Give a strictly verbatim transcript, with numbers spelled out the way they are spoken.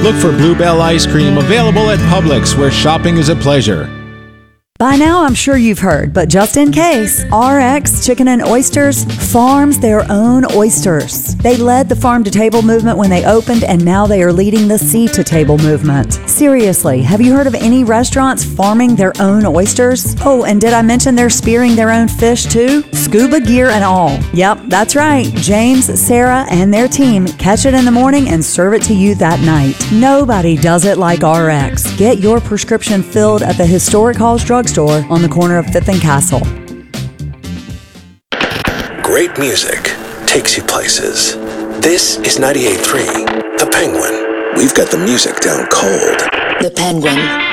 Look for Bluebell Ice Cream, available at Publix, where shopping is a pleasure. By now, I'm sure you've heard, but just in case, R X Chicken and Oysters farms their own oysters. They led the farm-to-table movement when they opened, and now they are leading the sea-to-table movement. Seriously, have you heard of any restaurants farming their own oysters? Oh, and did I mention they're spearing their own fish too? Scuba gear and all. Yep, that's right. James, Sarah, and their team catch it in the morning and serve it to you that night. Nobody does it like R X. Get your prescription filled at the historic Halls Drugstore on the corner of fifth and Castle. Great music takes you places. This is ninety-eight point three, The Penguin. We've got the music down cold. The Penguin.